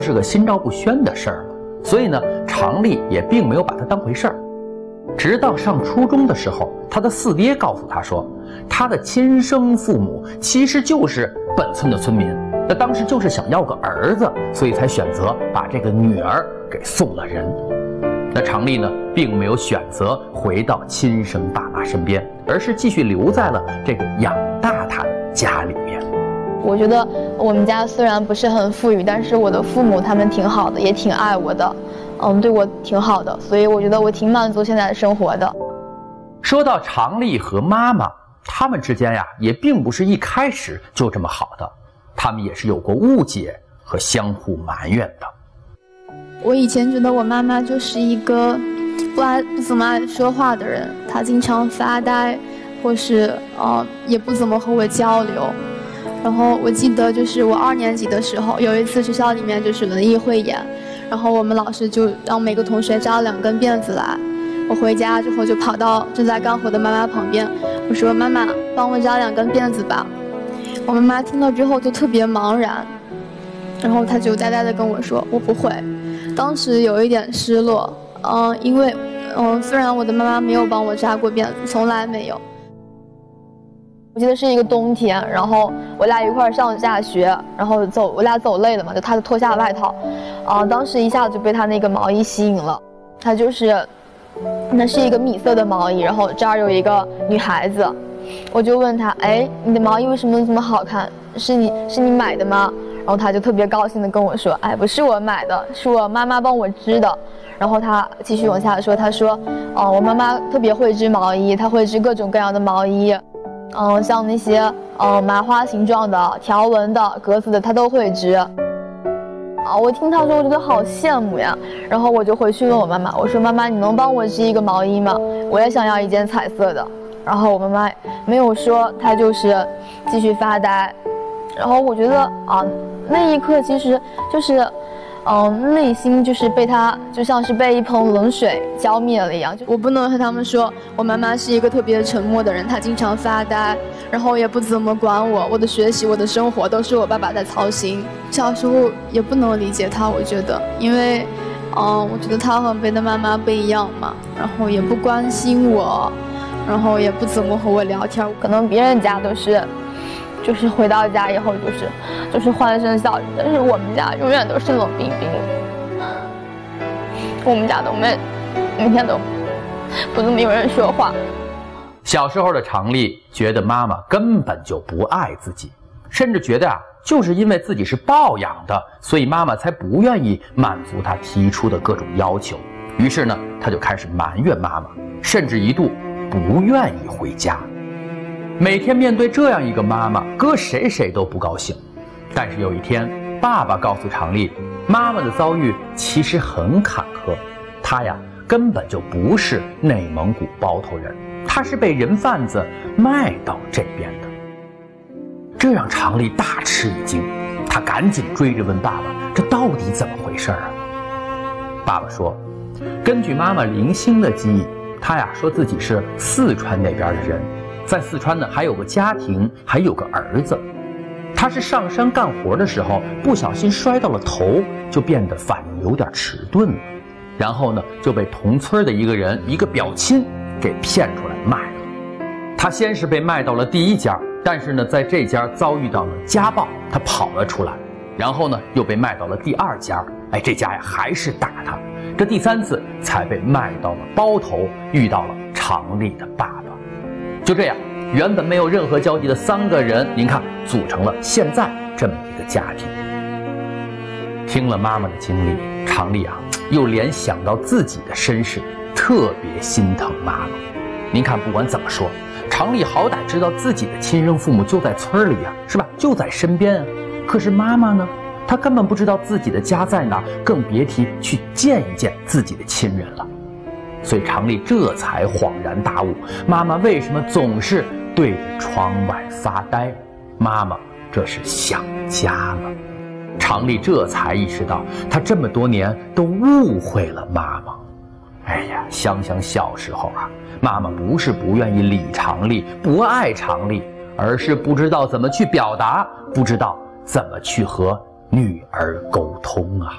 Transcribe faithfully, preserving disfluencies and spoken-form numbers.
是个心照不宣的事儿了，所以呢，常丽也并没有把它当回事儿。直到上初中的时候，他的四爹告诉他说，他的亲生父母其实就是本村的村民，那当时就是想要个儿子，所以才选择把这个女儿给送了人。那常丽呢，并没有选择回到亲生爸妈身边，而是继续留在了这个养大他的家里面。 我觉得我们家虽然不是很富裕，但是我的父母他们挺好的，也挺爱我的，嗯，对我挺好的，所以我觉得我挺满足现在的生活的。 说到常丽和妈妈，他们之间呀，也并不是一开始就这么好的，他们也是有过误解和相互埋怨的。 我以前觉得我妈妈就是一个不爱不怎么爱说话的人，她经常发呆，或是呃也不怎么和我交流。然后我记得就是我二年级的时候，有一次学校里面就是文艺汇演，然后我们老师就让每个同学扎两根辫子来。我回家之后就跑到正在干活的妈妈旁边，我说：“妈妈，帮我扎两根辫子吧。”我妈妈听了之后就特别茫然，然后她就呆呆地跟我说：“我不会。”当时有一点失落，嗯，因为嗯，虽然我的妈妈没有帮我扎过辫子，从来没有。 我记得是一个冬天，然后我俩一块儿上下学，然后走，我俩走累了嘛，就他就脱下外套，啊，当时一下子就被他那个毛衣吸引了。他就是，那是一个米色的毛衣，然后这儿有一个女孩子，我就问他，哎，你的毛衣为什么这么好看？是你是你买的吗？然后他就特别高兴地跟我说，哎，不是我买的，是我妈妈帮我织的。然后他继续往下说，他说，哦，我妈妈特别会织毛衣，她会织各种各样的毛衣。嗯，像那些嗯麻花形状的、条纹的、格子的，他都会织。啊，我听他说，我觉得好羡慕呀。然后我就回去问我妈妈，我说：“妈妈，你能帮我织一个毛衣吗？我也想要一件彩色的。”然后我妈妈没有说，她就是继续发呆。然后我觉得啊，那一刻其实就是。嗯，内心就是被他就像是被一盆冷水浇灭了一样。就我不能和他们说，我妈妈是一个特别沉默的人，她经常发呆，然后也不怎么管我，我的学习、我的生活都是我爸爸在操心。小时候也不能理解他，我觉得，因为，嗯，我觉得他和别的妈妈不一样嘛，然后也不关心我，然后也不怎么和我聊天。可能别人家都是。就是回到家以后就是就是欢声笑语，但是我们家永远都是冷冰冰的。我们家都没每天都不怎么有人说话。 小时候的常丽觉得妈妈根本就不爱自己，甚至觉得啊，就是因为自己是抱养的，所以妈妈才不愿意满足她提出的各种要求。于是呢，她就开始埋怨妈妈，甚至一度不愿意回家。每天面对这样一个妈妈，搁谁谁都不高兴。但是有一天，爸爸告诉常丽，妈妈的遭遇其实很坎坷，她呀根本就不是内蒙古包头人，她是被人贩子卖到这边的。这让常丽大吃一惊，她赶紧追着问爸爸，这到底怎么回事啊？爸爸说，根据妈妈零星的记忆，她呀说自己是四川那边的人，在四川呢还有个家庭，还有个儿子。他是上山干活的时候不小心摔到了头，就变得反应有点迟钝了，然后呢就被同村的一个人一个表亲给骗出来卖了。他先是被卖到了第一家，但是呢在这家遭遇到了家暴，他跑了出来，然后呢又被卖到了第二家，哎，这家呀还是打他，这第三次才被卖到了包头，遇到了常丽的爸爸。就这样，原本没有任何交集的三个人，您看组成了现在这么一个家庭。听了妈妈的经历，常丽啊又联想到自己的身世，特别心疼妈妈。您看不管怎么说，常丽好歹知道自己的亲生父母就在村里啊，是吧，就在身边啊。可是妈妈呢，她根本不知道自己的家在哪，更别提去见一见自己的亲人了。所以常丽这才恍然大悟，妈妈为什么总是对着窗外发呆？妈妈这是想家了。常丽这才意识到，她这么多年都误会了妈妈。哎呀，想想小时候啊，妈妈不是不愿意理常丽，不爱常丽，而是不知道怎么去表达，不知道怎么去和女儿沟通啊。